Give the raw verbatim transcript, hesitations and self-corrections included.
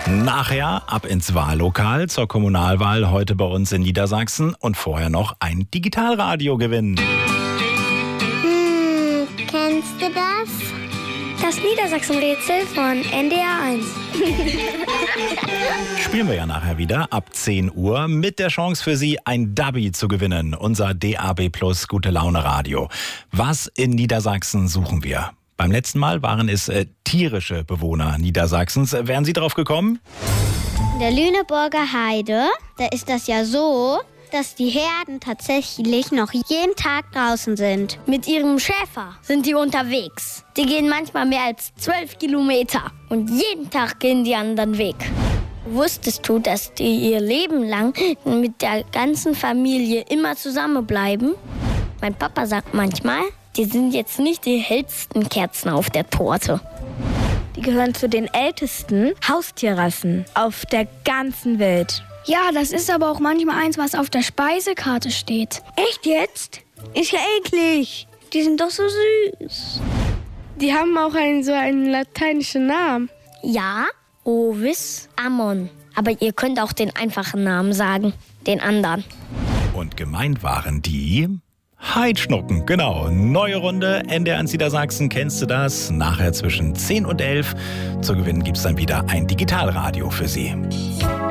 Nachher ab ins Wahllokal zur Kommunalwahl heute bei uns in Niedersachsen und vorher noch ein Digitalradio gewinnen. Hm, kennst du das? Das Niedersachsen-Rätsel von N D R eins. Spielen wir ja nachher wieder ab zehn Uhr mit der Chance für Sie, ein Dubby zu gewinnen. Unser D A B Plus Gute Laune Radio. Was in Niedersachsen suchen wir? Beim letzten Mal waren es äh, tierische Bewohner Niedersachsens. Wären Sie drauf gekommen? In der Lüneburger Heide, da ist das ja so, dass die Herden tatsächlich noch jeden Tag draußen sind. Mit ihrem Schäfer sind die unterwegs. Die gehen manchmal mehr als zwölf Kilometer. Und jeden Tag gehen die anderen Weg. Wusstest du, dass die ihr Leben lang mit der ganzen Familie immer zusammenbleiben? Mein Papa sagt manchmal, die sind jetzt nicht die hellsten Kerzen auf der Torte. Die gehören zu den ältesten Haustierrassen auf der ganzen Welt. Ja, das ist aber auch manchmal eins, was auf der Speisekarte steht. Echt jetzt? Ist ja eklig. Die sind doch so süß. Die haben auch einen, so einen lateinischen Namen. Ja, Ovis Ammon. Aber ihr könnt auch den einfachen Namen sagen, den anderen. Und gemeint waren die Heidschnucken, genau. Neue Runde, N D R eins Niedersachsen, kennst du das? Nachher zwischen zehn und elf. Zu gewinnen gibt's dann wieder ein Digitalradio für Sie.